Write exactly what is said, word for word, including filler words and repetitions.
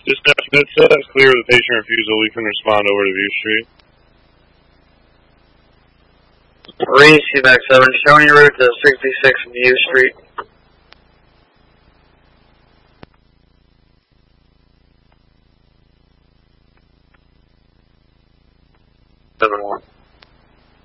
Dispatch Mid-Set, clear with the patient refusal. We can respond over to View Street. Marine C MAX seven, showing your route to sixty-six View Street. seven one.